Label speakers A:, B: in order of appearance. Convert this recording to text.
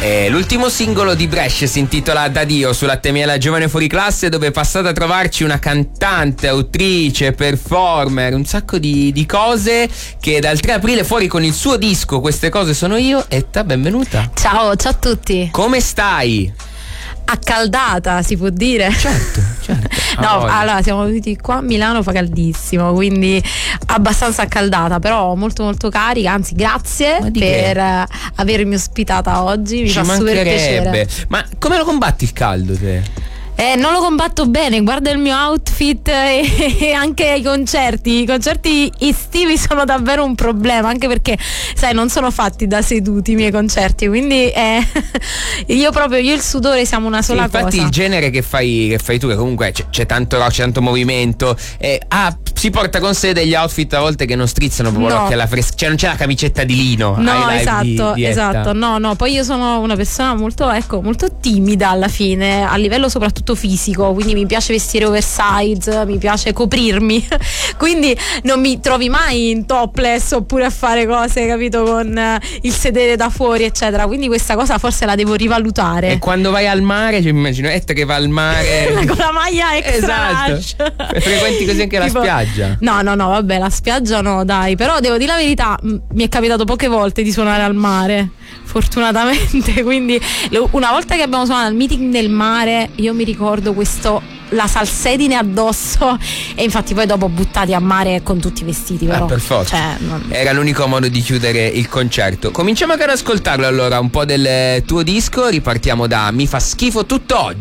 A: L'ultimo singolo di Brescia si intitola Addio su Latte Miele Giovane Fuori Classe, dove è passata a trovarci una cantante, autrice, performer, un sacco di cose, che dal 3 aprile fuori con il suo disco Queste cose sono io. Etta, benvenuta.
B: Ciao a tutti.
A: Come stai?
B: Accaldata, si può dire?
A: Certo.
B: No, allora siamo venuti qua a Milano, fa caldissimo, quindi abbastanza accaldata, però molto molto carica, anzi grazie per avermi ospitata oggi, mi fa super piacere.
A: Ma come lo combatti il caldo te?
B: Non lo combatto bene, guarda il mio outfit e anche i concerti estivi sono davvero un problema, anche perché sai non sono fatti da seduti i miei concerti, quindi io e il sudore siamo una sola cosa.
A: Infatti il genere che fai tu, che comunque c'è tanto rock, c'è tanto movimento, si porta con sé degli outfit a volte che non strizzano proprio l'occhio alla cioè non c'è la camicetta di lino.
B: No, esatto. No, poi io sono una persona molto timida alla fine, a livello soprattutto fisico, quindi mi piace vestire oversize, mi piace coprirmi, quindi non mi trovi mai in topless oppure a fare cose, capito, con il sedere da fuori eccetera, quindi questa cosa forse la devo rivalutare.
A: E quando vai al mare, cioè, immagino che va al mare
B: con la maglia extra,
A: esatto. Frequenti così anche tipo, la spiaggia?
B: No, vabbè, la spiaggia no, dai, però devo dire la verità, mi è capitato poche volte di suonare al mare, fortunatamente, quindi una volta che abbiamo suonato al meeting nel mare, io mi ricordo la salsedine addosso, e infatti poi dopo buttati a mare con tutti i vestiti, però
A: per forza, era l'unico modo di chiudere il concerto. Cominciamo anche ad ascoltarlo allora, un po' del tuo disco. Ripartiamo da Mi fa schifo tutto oggi.